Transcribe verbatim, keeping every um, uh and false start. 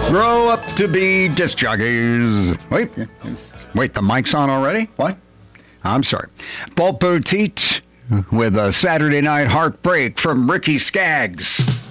Grow up to be disc jockeys. Wait, wait, the mic's on already? What? I'm sorry. Paul Poteet with a Saturday Night Heartbreak from Ricky Skaggs.